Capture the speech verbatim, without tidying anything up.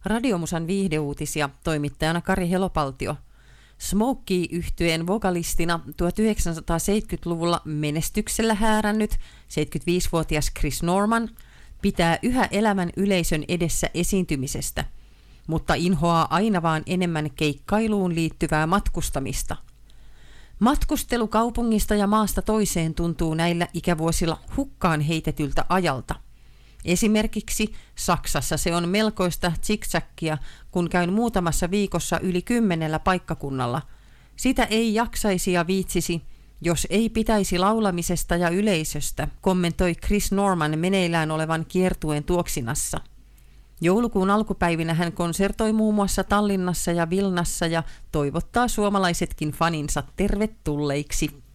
Radiomusan viihdeuutisia, toimittajana Kari Helopaltio. Smokey-yhtyeen vokalistina tuhatyhdeksänsataaseitsemänkymmentäluvulla menestyksellä häärännyt seitsemänkymmentäviisivuotias Chris Norman pitää yhä elävän yleisön edessä esiintymisestä, mutta inhoaa aina vaan enemmän keikkailuun liittyvää matkustamista. Matkustelu kaupungista ja maasta toiseen tuntuu näillä ikävuosilla hukkaan heitetyltä ajalta. Esimerkiksi Saksassa se on melkoista zigzaggia, kun käyn muutamassa viikossa yli kymmenellä paikkakunnalla. Sitä ei jaksaisi ja viitsisi, jos ei pitäisi laulamisesta ja yleisöstä, kommentoi Chris Norman meneillään olevan kiertueen tuoksinassa. Joulukuun alkupäivinä hän konsertoi muun muassa Tallinnassa ja Vilnassa ja toivottaa suomalaisetkin faninsa tervetulleiksi.